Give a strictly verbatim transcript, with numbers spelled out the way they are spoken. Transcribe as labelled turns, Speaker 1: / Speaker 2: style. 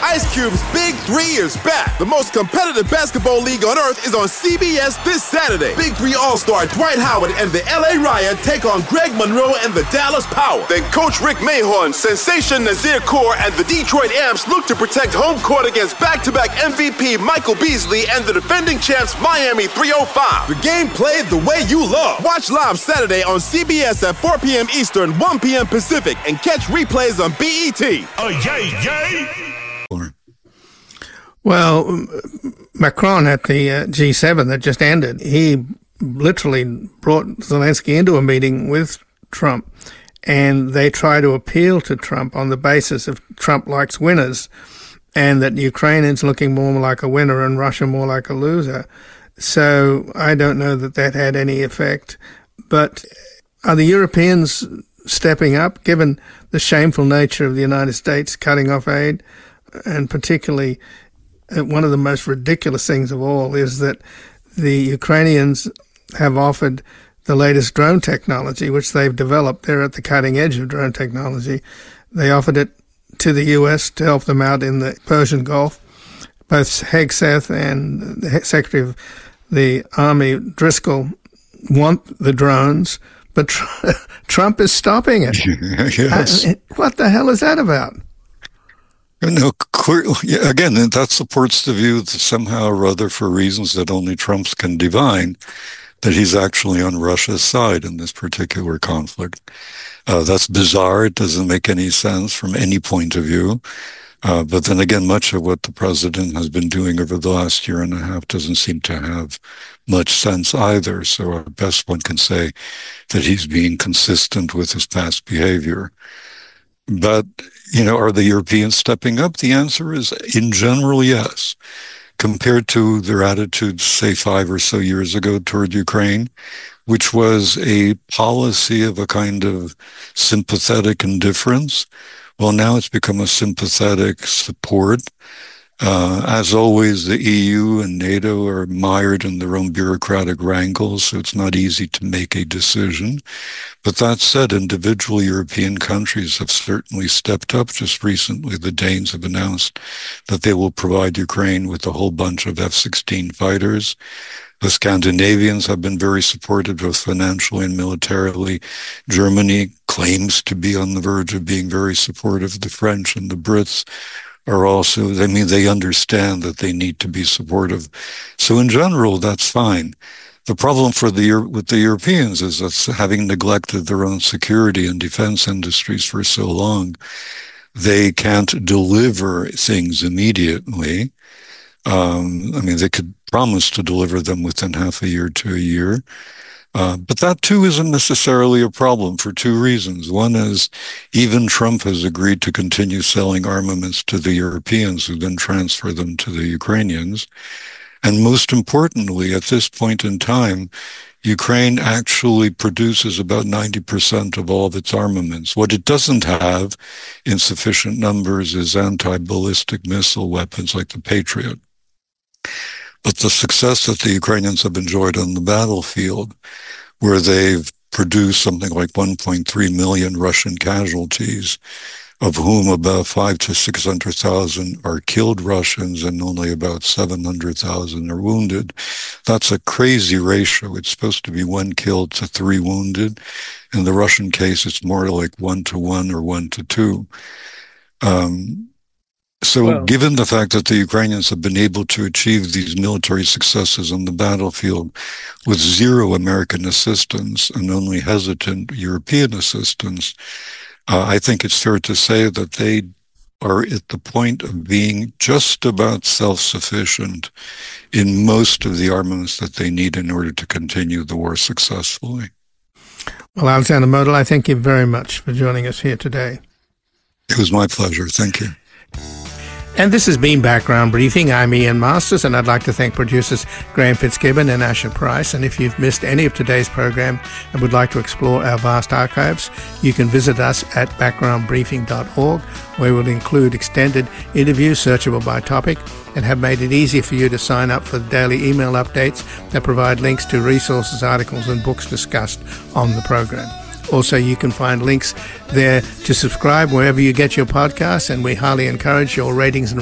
Speaker 1: Ice Cube's Big Three is back. The most competitive basketball league on earth is on C B S this Saturday. Big Three All-Star Dwight Howard and the L A Riot take on Greg Monroe and the Dallas Power. Then Coach Rick Mahorn, Sensation Nazir Kaur, and the Detroit Amps look to protect home court against back-to-back M V P Michael Beasley and the defending champs Miami three oh five. The game played the way you love. Watch live Saturday on C B S at four p.m. Eastern, one p.m. Pacific, and catch replays on B E T.
Speaker 2: Oh, yay, yay!
Speaker 3: Well, Macron at the uh, G seven that just ended, he literally brought Zelensky into a meeting with Trump, and they try to appeal to Trump on the basis of Trump likes winners and that Ukraine is looking more like a winner and Russia more like a loser. So I don't know that that had any effect. But are the Europeans stepping up, given the shameful nature of the United States cutting off aid? And particularly, uh, one of the most ridiculous things of all is that the Ukrainians have offered the latest drone technology, which they've developed. They're at the cutting edge of drone technology. They offered it to the U S to help them out in the Persian Gulf. Both Hegseth and the Secretary of the Army, Driscoll, want the drones, but tr- Trump is stopping it.
Speaker 4: Yes.
Speaker 3: I, what the hell is that about?
Speaker 4: No, clear, yeah, again, that supports the view that somehow or other, for reasons that only Trump can divine, that he's actually on Russia's side in this particular conflict. Uh, that's bizarre. It doesn't make any sense from any point of view. Uh, but then again, much of what the president has been doing over the last year and a half doesn't seem to have much sense either. So at best one can say that he's being consistent with his past behavior. But, you know, are the Europeans stepping up? The answer is, in general, yes. Compared to their attitudes, say, five or so years ago toward Ukraine, which was a policy of a kind of sympathetic indifference. Well, now it's become a sympathetic support. Uh, as always, the E U and NATO are mired in their own bureaucratic wrangles, so it's not easy to make a decision. But that said, individual European countries have certainly stepped up. Just recently, the Danes have announced that they will provide Ukraine with a whole bunch of F sixteen fighters. The Scandinavians have been very supportive, both financially and militarily. Germany claims to be on the verge of being very supportive. The French and the Brits are also, I mean, they understand that they need to be supportive. So in general, that's fine. The problem for the with the Europeans is that, having neglected their own security and defense industries for so long, they can't deliver things immediately. Um, I mean, they could promise to deliver them within half a year to a year. Uh, but that, too, isn't necessarily a problem for two reasons. One is even Trump has agreed to continue selling armaments to the Europeans, who then transfer them to the Ukrainians. And most importantly, at this point in time, Ukraine actually produces about ninety percent of all of its armaments. What it doesn't have in sufficient numbers is anti-ballistic missile weapons like the Patriot. But the success that the Ukrainians have enjoyed on the battlefield, where they've produced something like one point three million Russian casualties, of whom about five to six hundred thousand are killed Russians and only about seven hundred thousand are wounded. That's a crazy ratio. It's supposed to be one killed to three wounded. In the Russian case, it's more like one to one or one to two. Um, So well, given the fact that the Ukrainians have been able to achieve these military successes on the battlefield with zero American assistance and only hesitant European assistance, uh, I think it's fair to say that they are at the point of being just about self-sufficient in most of the armaments that they need in order to continue the war successfully.
Speaker 3: Well, Alexander Model, I thank you very much for joining us here today.
Speaker 4: It was my pleasure. Thank you.
Speaker 3: And this has been Background Briefing. I'm Ian Masters, and I'd like to thank producers Graham Fitzgibbon and Asher Price. And if you've missed any of today's program and would like to explore our vast archives, you can visit us at background briefing dot org, where we'll include extended interviews searchable by topic and have made it easy for you to sign up for the daily email updates that provide links to resources, articles, and books discussed on the program. Also, you can find links there to subscribe wherever you get your podcasts, and we highly encourage your ratings and